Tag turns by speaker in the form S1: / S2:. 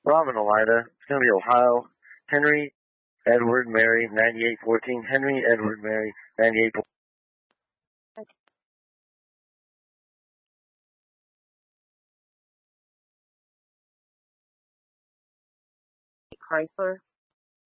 S1: Robin Elida. It's going to be Ohio. Henry Edward Mary 9814. Henry Edward Mary 9814.
S2: Chrysler.